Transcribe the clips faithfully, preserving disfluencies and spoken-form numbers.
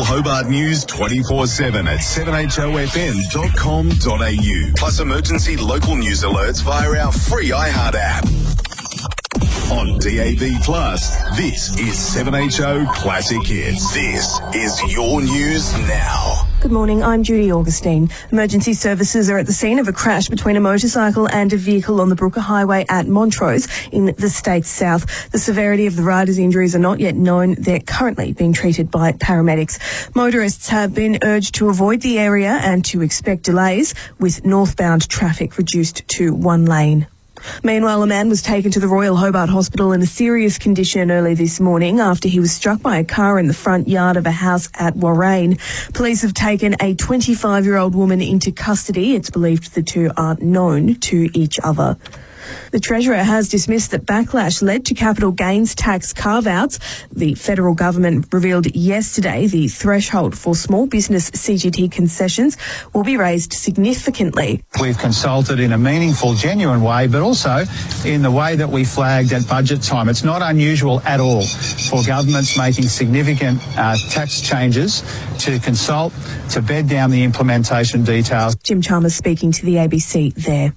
Hobart News twenty-four seven at seven H O F M dot com dot a u. Plus emergency local news alerts via our free iHeart app. On D A B Plus, this is seven H O Classic Hits. This is your news now. Good morning, I'm Judy Augustine. Emergency services are at the scene of a crash between a motorcycle and a vehicle on the Brooker Highway at Montrose in the state's south. The severity of the rider's injuries are not yet known. They're currently being treated by paramedics. Motorists have been urged to avoid the area and to expect delays, with northbound traffic reduced to one lane. Meanwhile, a man was taken to the Royal Hobart Hospital in a serious condition early this morning after he was struck by a car in the front yard of a house at Warrane. Police have taken a twenty-five-year-old woman into custody. It's believed the two are known to each other. The Treasurer has dismissed that backlash led to capital gains tax carve-outs. The federal government revealed yesterday the threshold for small business C G T concessions will be raised significantly. We've consulted in a meaningful, genuine way, but also in the way that we flagged at budget time. It's not unusual at all for governments making significant uh, tax changes to consult, to bed down the implementation details. Jim Chalmers speaking to the A B C there.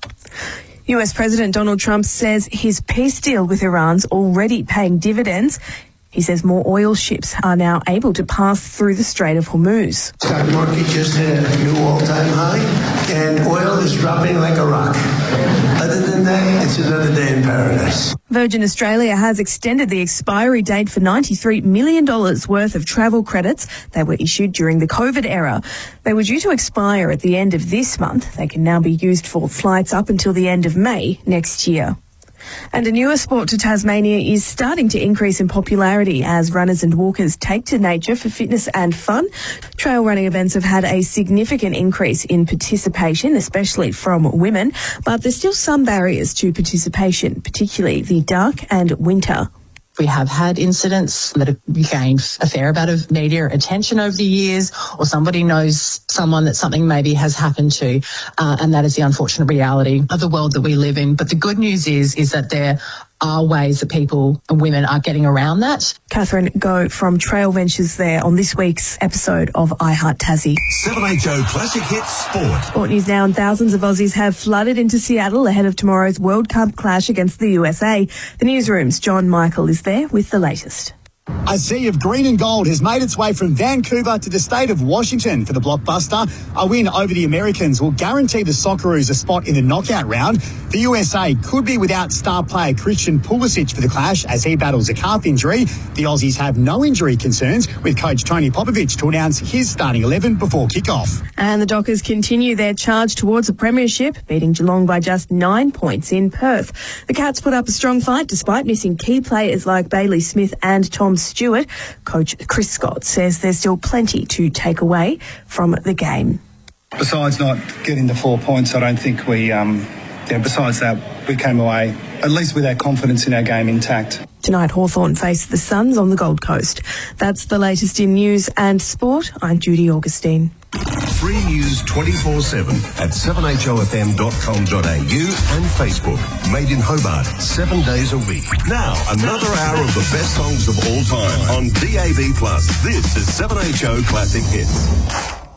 U S President Donald Trump says his peace deal with Iran's already paying dividends. He says more oil ships are now able to pass through the Strait of Hormuz. Stock market just hit a new all-time high, and oil is dropping like a rock. Other than that, it's another day in paradise. Virgin Australia has extended the expiry date for ninety-three million dollars worth of travel credits that were issued during the COVID era. They were due to expire at the end of this month. They can now be used for flights up until the end of May next year. And a newer sport to Tasmania is starting to increase in popularity as runners and walkers take to nature for fitness and fun. Trail running events have had a significant increase in participation, especially from women, but there's still some barriers to participation, particularly the dark and winter. We have had incidents that have gained a fair amount of media attention over the years, or somebody knows someone that something maybe has happened to, uh, and that is the unfortunate reality of the world that we live in. But the good news is, is that there are ways that people and women are getting around that. Catherine Go from Trail Ventures there on this week's episode of iHeart Tassie. seven H O Classic Hits Sport. Sport news now, and thousands of Aussies have flooded into Seattle ahead of tomorrow's World Cup clash against the U S A. The newsroom's John Michael is there with the latest. A sea of green and gold has made its way from Vancouver to the state of Washington for the blockbuster. A win over the Americans will guarantee the Socceroos a spot in the knockout round. The U S A could be without star player Christian Pulisic for the clash as he battles a calf injury. The Aussies have no injury concerns, with coach Tony Popovic to announce his starting eleven before kick-off. And the Dockers continue their charge towards a premiership, beating Geelong by just nine points in Perth. The Cats put up a strong fight despite missing key players like Bailey Smith and Tom Stewart. Coach Chris Scott says there's still plenty to take away from the game. Besides not getting the four points, I don't think we, um, yeah, besides that, we came away at least with our confidence in our game intact. Tonight, Hawthorn face the Suns on the Gold Coast. That's the latest in news and sport. I'm Judy Augustine. Free news twenty-four seven at seven H O F M dot com dot a u and Facebook. Made in Hobart, seven days a week. Now, another hour of the best songs of all time on D A B Plus. This is seven H O Classic Hits.